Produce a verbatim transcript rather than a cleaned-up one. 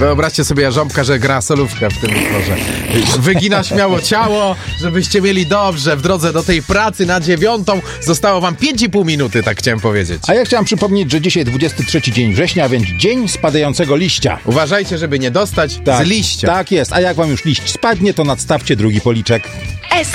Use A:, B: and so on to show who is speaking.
A: Wyobraźcie sobie jarząbka, że gra solówkę w tym utworze. Wygina śmiało ciało, żebyście mieli dobrze w drodze do tej pracy na dziewiątą. Zostało wam pięć i pół minuty, tak chciałem powiedzieć.
B: A ja chciałem przypomnieć, że dzisiaj dwudziesty trzeci dzień września, a więc dzień spadającego liścia.
A: Uważajcie, żeby nie dostać
B: Tak,
A: z liścia.
B: tak jest, a jak wam już liść spadnie, to nadstawcie drugi policzek.